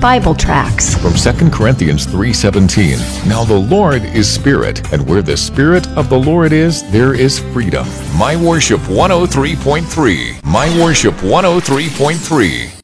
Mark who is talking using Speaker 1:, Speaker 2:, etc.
Speaker 1: Bible tracts.
Speaker 2: From 2 Corinthians 3:17. Now the Lord is Spirit, and where the Spirit of the Lord is, there is freedom. My Worship 103.3. My Worship 103.3.